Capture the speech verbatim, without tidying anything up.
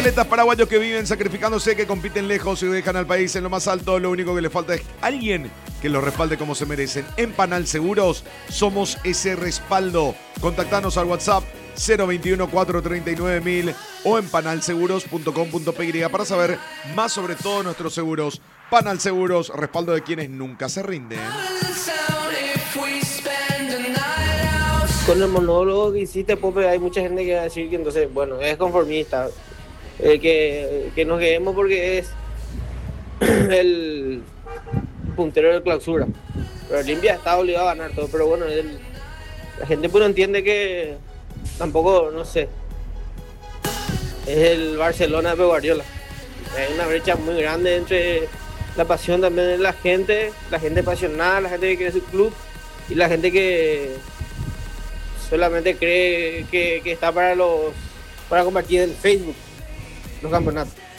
atletas paraguayos que viven sacrificándose, que compiten lejos y dejan al país en lo más alto. Lo único que les falta es alguien que los respalde como se merecen. En Panal Seguros somos ese respaldo. Contactanos al WhatsApp cero veintiuno, cuatrocientos treinta y nueve mil o en panalseguros punto com punto pe y para saber más sobre todos nuestros seguros. Panal Seguros, respaldo de quienes nunca se rinden. Con el monólogo que hiciste, Pope, hay mucha gente que va a decir que entonces, bueno, es conformista. Eh, que, que nos quedemos porque es el puntero de clausura. Pero Olimpia está obligado a ganar todo, pero bueno, el, la gente pues no entiende que tampoco, no sé, es el Barcelona de Pep Guardiola. Hay una brecha muy grande entre la pasión también de la gente, la gente apasionada, la gente que quiere su club y la gente que solamente cree que, que está para los para compartir en Facebook los campeonatos.